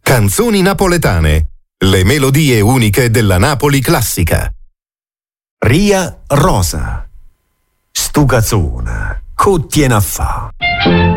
Canzoni napoletane, le melodie uniche della Napoli classica. Ria Rosa, stu cazzone, che tiene a fa?